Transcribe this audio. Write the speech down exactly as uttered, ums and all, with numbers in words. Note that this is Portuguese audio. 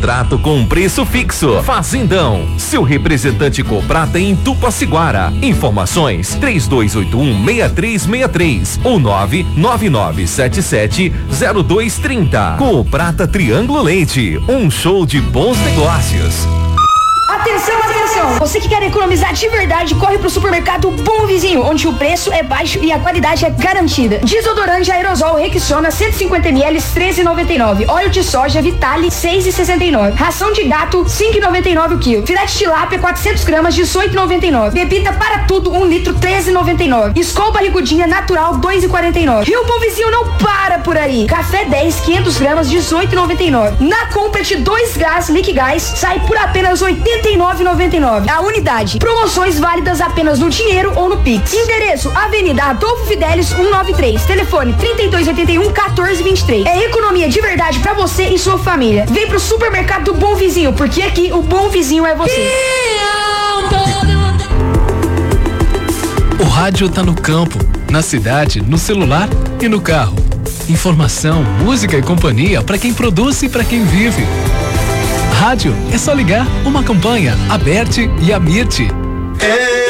contrato com preço fixo. Fazendão, seu representante Coprata em Tupaciguara. Informações três dois oito um, seis três seis três ou nove nove nove sete sete zero dois três zero. Coprata Triângulo Leite, um show de bons negócios. Atenção, atenção! Você que quer economizar de verdade, corre pro supermercado Bom Vizinho, onde o preço é baixo e a qualidade é garantida. Desodorante aerosol Rexona cento e cinquenta mililitros, treze e noventa e nove. Óleo de soja Vitale, seis e sessenta e nove. Ração de gato, cinco e noventa e nove o quilo. Filete de tilápia, quatrocentos gramas, dezoito e noventa e nove. Bebida para tudo, um litro, treze e noventa e nove. Skol barrigudinha natural, dois e quarenta e nove. E o Bom Vizinho não para por aí. Café dez, quinhentos gramas, dezoito e noventa e nove. Na compra de dois gás Liquigás, sai por apenas oitenta e nove e noventa e nove a unidade. Promoções válidas apenas no dinheiro ou no Pix. Endereço: Avenida Adolfo Fidelis cento e noventa e três. Telefone trinta e dois oitenta e um, quatorze vinte e três. É economia de verdade pra você e sua família. Vem pro supermercado do Bom Vizinho, porque aqui o Bom Vizinho é você. O rádio tá no campo, na cidade, no celular e no carro. Informação, música e companhia pra quem produz e pra quem vive. Rádio é só ligar uma campanha, Aberte e Amirte.